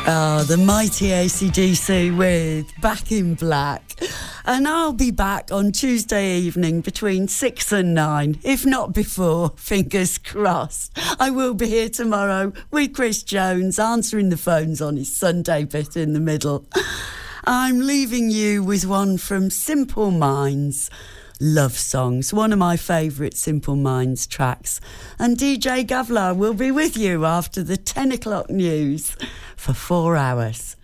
The mighty AC/DC with Back in Black. And I'll be back on Tuesday evening between 6 and 9, if not before, fingers crossed. I will be here tomorrow with Chris Jones answering the phones on his Sunday bit in the middle. I'm leaving you with one from Simple Minds, Love Songs, one of my favourite Simple Minds tracks. And DJ Gavlar will be with you after the 10 o'clock news for 4 hours.